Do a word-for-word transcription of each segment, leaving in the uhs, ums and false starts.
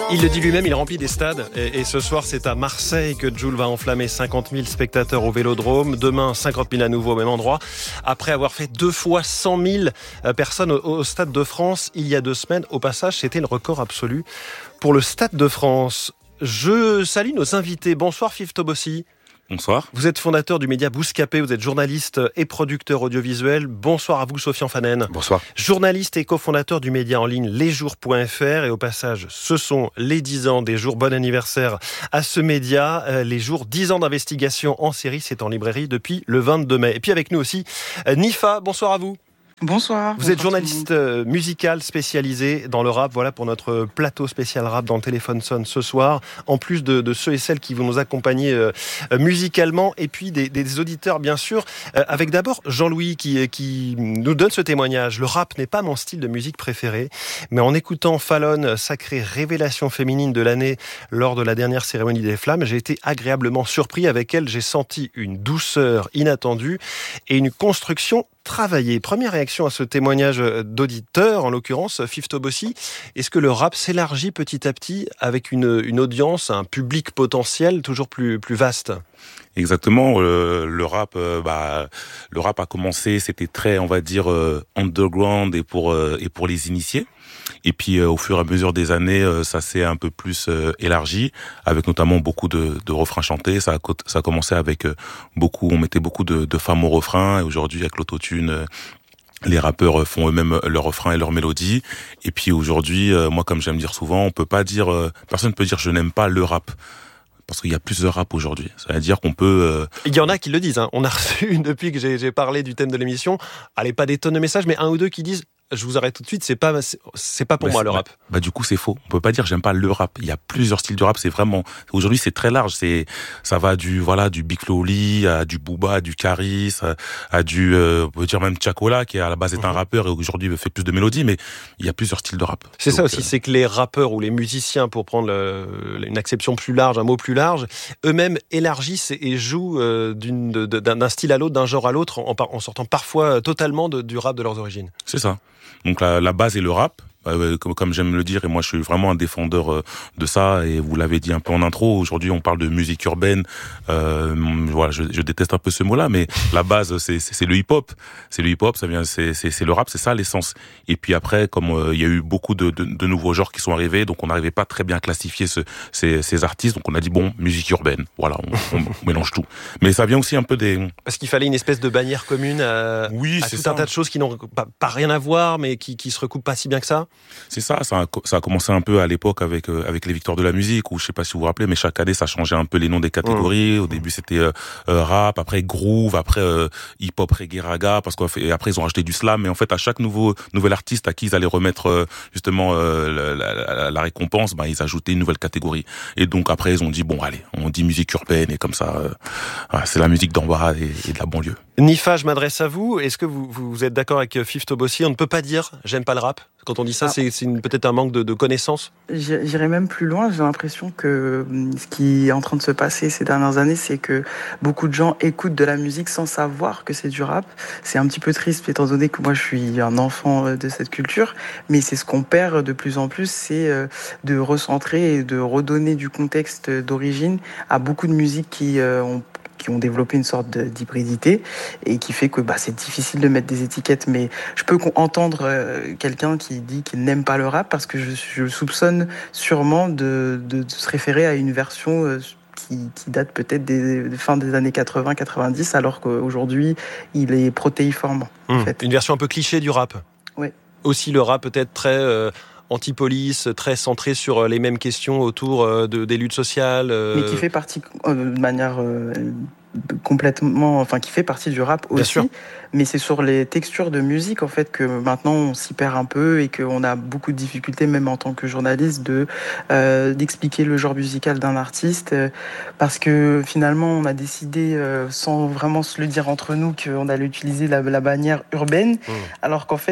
Il le dit lui-même, il remplit des stades. Et, et ce soir, c'est à Marseille que Jul va enflammer cinquante mille spectateurs au Vélodrome. Demain, cinquante mille à nouveau au même endroit. Après avoir fait deux fois cent mille personnes au, au Stade de France il y a deux semaines. Au passage, c'était le record absolu pour le Stade de France. Je salue nos invités. Bonsoir Fif Tobossi. Bonsoir. Vous êtes fondateur du média Bouscapé, vous êtes journaliste et producteur audiovisuel. Bonsoir à vous, Sofian Fanen. Bonsoir. Journaliste et cofondateur du média en ligne lesjours point f r. Et au passage, ce sont les dix ans des jours. Bon anniversaire à ce média. Les jours, dix ans d'investigation en série, c'est en librairie depuis le vingt-deux mai. Et puis avec nous aussi, Nifa, bonsoir à vous. Bonsoir. Vous êtes journaliste musical spécialisé dans le rap. Voilà pour notre plateau spécial rap dans le Téléphone sonne ce soir. En plus de, de ceux et celles qui vont nous accompagner euh, musicalement et puis des, des auditeurs bien sûr. Euh, avec d'abord Jean-Louis qui, qui nous donne ce témoignage. Le rap n'est pas mon style de musique préféré, mais en écoutant Fallon, sacrée révélation féminine de l'année lors de la dernière cérémonie des Flammes, j'ai été agréablement surpris. Avec elle, j'ai senti une douceur inattendue et une construction travailler. Première réaction à ce témoignage d'auditeur, en l'occurrence Fif Tobossi. Est-ce que le rap s'élargit petit à petit avec une, une audience, un public potentiel toujours plus, plus vaste ? Exactement. Euh, le rap, euh, bah, le rap a commencé, c'était très, on va dire, euh, underground et pour euh, et pour les initiés. Et puis euh, au fur et à mesure des années, euh, ça s'est un peu plus euh, élargi, avec notamment beaucoup de, de refrains chantés. Ça a, ça a commencé avec euh, beaucoup, on mettait beaucoup de, de femmes au refrain, et aujourd'hui avec l'autotune, euh, les rappeurs font eux-mêmes leurs refrains et leurs mélodies. Et puis aujourd'hui, euh, moi comme j'aime dire souvent, on peut pas dire, euh, personne ne peut dire je n'aime pas le rap. Parce qu'il y a plus de rap aujourd'hui. Ça veut dire qu'on peut... Euh... Il y en a qui le disent. Hein. On a reçu, depuis que j'ai, j'ai parlé du thème de l'émission, allez, pas des tonnes de messages, mais un ou deux qui disent je vous arrête tout de suite, c'est pas, c'est, c'est pas pour bah, moi le bah, rap. Bah du coup c'est faux. On peut pas dire j'aime pas le rap. Il y a plusieurs styles de rap. C'est vraiment aujourd'hui c'est très large. C'est ça va du voilà du Big Flo Oli à du Booba, à du Caris, à, à du euh, on peut dire même Chacola qui à la base est un mmh. rappeur et aujourd'hui fait plus de mélodies. Mais il y a plusieurs styles de rap. C'est Donc, ça aussi, euh... c'est que les rappeurs ou les musiciens, pour prendre le, une acception plus large, un mot plus large, eux-mêmes élargissent et jouent euh, d'une, de, d'un, d'un style à l'autre, d'un genre à l'autre, en, en sortant parfois totalement de, du rap de leurs origines. C'est ça. Donc la, la base est le rap, euh, comme, comme j'aime le dire, et moi je suis vraiment un défendeur euh, de ça, et vous l'avez dit un peu en intro, aujourd'hui on parle de musique urbaine, euh, voilà, je, je déteste un peu ce mot-là, mais la base c'est, c'est, c'est le hip-hop, c'est le hip-hop, ça vient, c'est, c'est, c'est le rap, c'est ça l'essence. Et puis après, comme euh, il y a eu beaucoup de, de, de nouveaux genres qui sont arrivés, donc on n'arrivait pas très bien à classifier ce, ces, ces artistes, donc on a dit bon, musique urbaine, voilà, on, on mélange tout. Mais ça vient aussi un peu des... Parce qu'il fallait une espèce de bannière commune à, oui, à c'est tout ça. un tas de choses qui n'ont pas, pas rien à voir, mais qui, qui se recoupent pas si bien que ça. C'est ça, ça a, ça a commencé un peu à l'époque avec euh, avec les victoires de la musique, où je sais pas si vous vous rappelez, mais chaque année ça changeait un peu les noms des catégories. Mmh. Au début c'était euh, euh, rap, après groove, après euh, hip-hop, reggae, raga, parce qu'après ils ont rajouté du slam. Mais en fait à chaque nouveau nouvel artiste à qui ils allaient remettre euh, justement euh, la, la, la récompense, ben ils ajoutaient une nouvelle catégorie. Et donc après ils ont dit bon allez, on dit musique urbaine et comme ça, euh, voilà, c'est la musique d'en bas et, et de la banlieue. Nifa, je m'adresse à vous. Est-ce que vous, vous êtes d'accord avec Fif Tobossi ? On ne peut pas dire j'aime pas le rap. Quand on dit ça, ah. c'est, c'est une, peut-être un manque de, de connaissances. J'irais même plus loin. J'ai l'impression que ce qui est en train de se passer ces dernières années, c'est que beaucoup de gens écoutent de la musique sans savoir que c'est du rap. C'est un petit peu triste, étant donné que moi, je suis un enfant de cette culture. Mais c'est ce qu'on perd de plus en plus, c'est de recentrer et de redonner du contexte d'origine à beaucoup de musiques qui ont qui ont développé une sorte de, d'hybridité et qui fait que bah, c'est difficile de mettre des étiquettes. Mais je peux entendre euh, quelqu'un qui dit qu'il n'aime pas le rap parce que je, je soupçonne sûrement de, de, de se référer à une version euh, qui, qui date peut-être des, des fins des années quatre-vingts quatre-vingt-dix, alors qu'aujourd'hui, il est protéiforme. Mmh, en fait. Une version un peu cliché du rap. Oui. Aussi le rap peut-être très... Euh... anti-police, très centré sur les mêmes questions autour de, des luttes sociales. Euh... Mais qui fait partie euh, de manière euh, complètement... Enfin, qui fait partie du rap aussi. Bien sûr. Mais c'est sur les textures de musique, en fait, que maintenant, on s'y perd un peu et qu'on a beaucoup de difficultés, même en tant que journaliste, de, euh, d'expliquer le genre musical d'un artiste. Euh, parce que, finalement, on a décidé, euh, sans vraiment se le dire entre nous, qu'on allait utiliser la, la bannière urbaine, mmh. alors qu'en fait,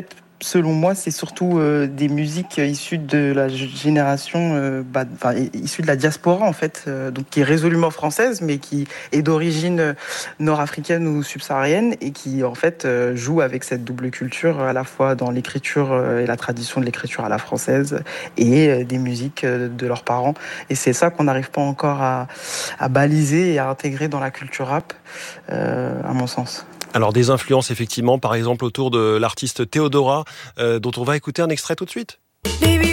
selon moi, c'est surtout euh, des musiques issues de la génération, euh, bah, enfin, issues de la diaspora, en fait, euh, donc qui est résolument française, mais qui est d'origine nord-africaine ou subsaharienne, et qui, en fait, euh, joue avec cette double culture, à la fois dans l'écriture euh, et la tradition de l'écriture à la française, et euh, des musiques euh, de leurs parents. Et c'est ça qu'on n'arrive pas encore à, à baliser et à intégrer dans la culture rap, euh, à mon sens. Alors des influences effectivement, par exemple autour de l'artiste Théodora, euh, dont on va écouter un extrait tout de suite. Baby,